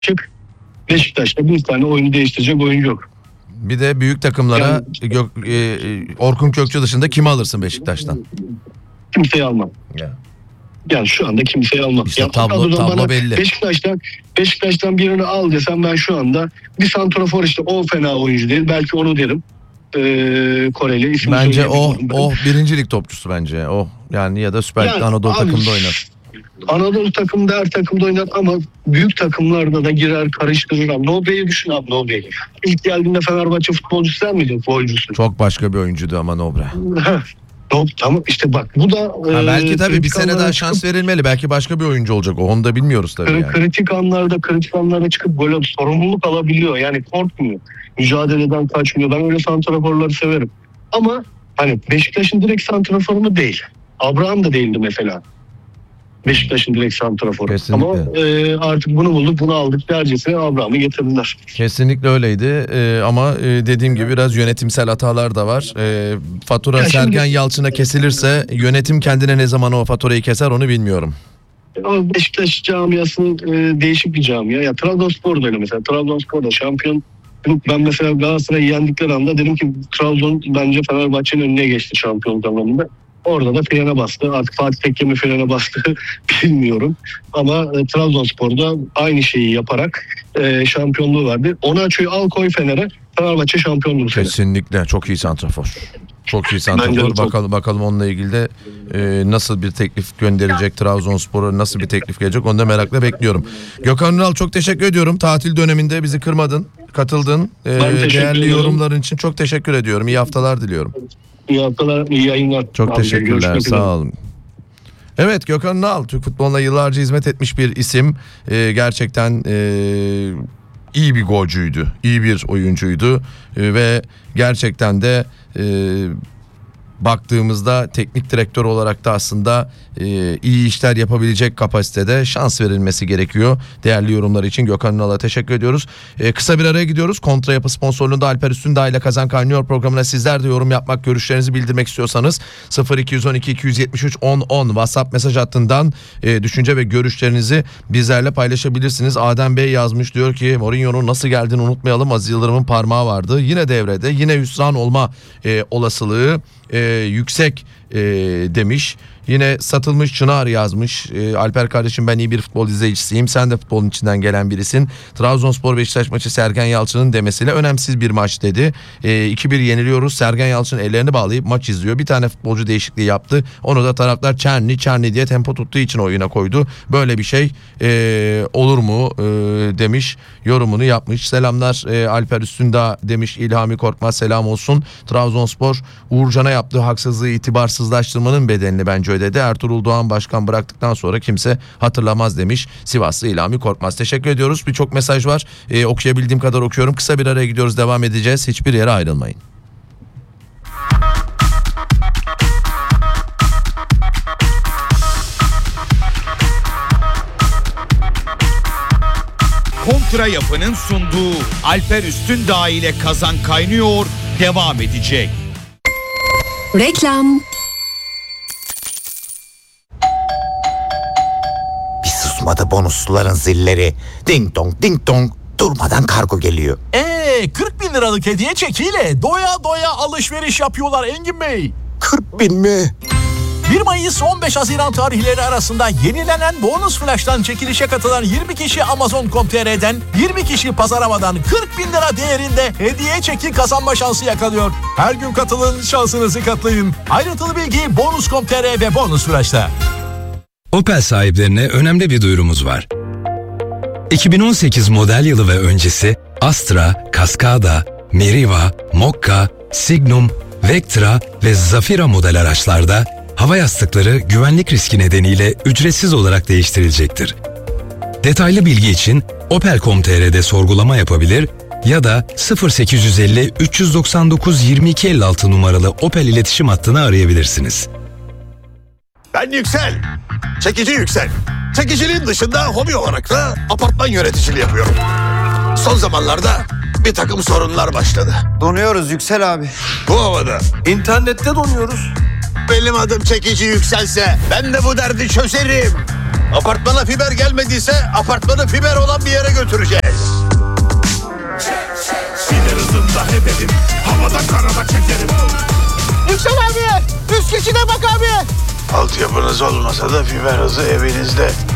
Çık. Beşiktaş'ta bir tane oyunu değiştirecek oyuncu yok. Bir de büyük takımlara Orkun Kökçü dışında kimi alırsın Beşiktaş'tan? Kimseyi almam. Ya. Yani şu anda kimseyi almam. İşte yani tablo belli. Beşiktaş'tan birini al desem ben şu anda bir santrafor, işte o fena oyuncu değil. Belki onu derim. Koreli isim. Bence o birincilik topçusu bence. O yani ya da Süper Lig'de Anadolu takımda oynar. Anadolu takımda her takımda oynar ama büyük takımlarda da girer, karıştırır. Nobre'yi düşün abi, Nobre'yi. İlk geldiğinde Fenerbahçe futbolcusu sen miydin, futbolcusu? Çok başka bir oyuncuydu ama Nobre. Tamam işte bak bu da... belki tabii bir sene daha şans verilmeli. Belki başka bir oyuncu olacak. Onu da bilmiyoruz tabii yani. Kritik anlarda çıkıp böyle sorumluluk alabiliyor. Yani korkmuyor. Mücadeleden kaçmıyor. Ben öyle santraforları severim. Ama hani Beşiktaş'ın direkt santraforu mu değil. Abraham da değildi mesela. Beşiktaş'ın direkt santraforu. Kesinlikle. Ama artık bunu bulduk, bunu aldık dercesine Abraham'ı getirdiler. Kesinlikle öyleydi ama dediğim gibi biraz yönetimsel hatalar da var. Fatura Sergen Yalçın'a kesilirse yönetim kendine ne zaman o faturayı keser onu bilmiyorum. Ama Beşiktaş camiası değişik bir camia. Ya Trabzonspor da öyle mesela. Trabzonspor da şampiyon. Ben mesela Galatasaray'ı yendikleri anda dedim ki Trabzon bence Fenerbahçe'nin önüne geçti şampiyonluk anlamında. Orada da frene bastı. Artık Fatih Tekke mi frene bastı bilmiyorum. Ama Trabzonspor'da aynı şeyi yaparak şampiyonluğu verdi. Onaçu'yu al koy Fener'e, Fenerbahçe şampiyonluğu. Kesinlikle çok iyi santrafor. Çok iyi santrafor. Bakalım onunla ilgili de nasıl bir teklif gönderecek, Trabzonspor'a nasıl bir teklif gelecek, onu da merakla bekliyorum. Gökhan Ünal, çok teşekkür ediyorum. Tatil döneminde bizi kırmadın, katıldın. Değerli yorumların için çok teşekkür ediyorum. İyi haftalar diliyorum. İyi haftalar, iyi yayınlar. Çok teşekkürler, sağ olun. Evet, Gökhan Ünal Türk futboluna yıllarca hizmet etmiş bir isim. Gerçekten iyi bir golcüydü, iyi bir oyuncuydu ve gerçekten de baktığımızda teknik direktör olarak da aslında iyi işler yapabilecek kapasitede, şans verilmesi gerekiyor. Değerli yorumlar için Gökhan Ünal'a teşekkür ediyoruz. Kısa bir araya gidiyoruz. Kontra Yapı sponsorluğunda Alper Üstündağ ile Kazan Kaynıyor programına sizler de yorum yapmak, görüşlerinizi bildirmek istiyorsanız 0212 273 1010 WhatsApp mesaj hattından düşünce ve görüşlerinizi bizlerle paylaşabilirsiniz. Adem Bey yazmış, diyor ki Mourinho'nun nasıl geldiğini unutmayalım. Aziz Yıldırım'ın parmağı vardı. Yine devrede, yine hüsran olma olasılığı yüksek demiş. Yine Satılmış Çınar yazmış. Alper kardeşim, ben iyi bir futbol izleyicisiyim. Sen de futbolun içinden gelen birisin. Trabzonspor Beşiktaş maçı Sergen Yalçın'ın demesiyle önemsiz bir maç dedi. 2-1 yeniliyoruz. Sergen Yalçın ellerini bağlayıp maç izliyor. Bir tane futbolcu değişikliği yaptı. Onu da taraftar Çerni diye tempo tuttuğu için oyuna koydu. Böyle bir şey olur mu demiş. Yorumunu yapmış. Selamlar Alper Üstündağ demiş İlhami Korkmaz, selam olsun. Trabzonspor Uğurcan'a yaptığı haksızlığı itibarsızlaştırmanın bedelini bence ödedi. Ertuğrul Doğan başkan bıraktıktan sonra kimse hatırlamaz demiş Sivaslı İlhami Korkmaz. Teşekkür ediyoruz. Birçok mesaj var. Okuyabildiğim kadar okuyorum. Kısa bir araya gidiyoruz. Devam edeceğiz. Hiçbir yere ayrılmayın. Kontra Yapı'nın sunduğu Alper Üstündağ ile Kazan Kaynıyor devam edecek. Reklam. Bir susmadı bonusluların zilleri. Ding dong ding dong, durmadan kargo geliyor. 40 bin liralık hediye çekiyle doya doya alışveriş yapıyorlar Engin Bey. 40 bin mi? 1 Mayıs 15 Haziran tarihleri arasında yenilenen bonus flash'tan çekilişe katılan 20 kişi Amazon.com.tr'den, 20 kişi Pazaramadan 40 bin lira değerinde hediye çeki kazanma şansı yakalıyor. Her gün katılın, şansınızı katlayın. Ayrıntılı bilgi bonus.com.tr ve bonus flash'ta. Opel sahiplerine önemli bir duyurumuz var. 2018 model yılı ve öncesi Astra, Cascada, Meriva, Mokka, Signum, Vectra ve Zafira model araçlarda hava yastıkları güvenlik riski nedeniyle ücretsiz olarak değiştirilecektir. Detaylı bilgi için Opel.com.tr'de sorgulama yapabilir ya da 0850 399 2256 numaralı Opel iletişim hattını arayabilirsiniz. Ben Yüksel. Çekici Yüksel. Çekiciliğin dışında hobi olarak da apartman yöneticiliği yapıyorum. Son zamanlarda bir takım sorunlar başladı. Donuyoruz Yüksel abi. Bu havada. İnternette donuyoruz. Benim adım Çekici Yükselse ben de bu derdi çözerim. Apartmana fiber gelmediyse apartmanı fiber olan bir yere götüreceğiz. Fiber hızında hededim. Havada karada çekerim. Yüksel abi! Üst geçide bak abi! Altyapınız olmasa da fiber hızı evinizde.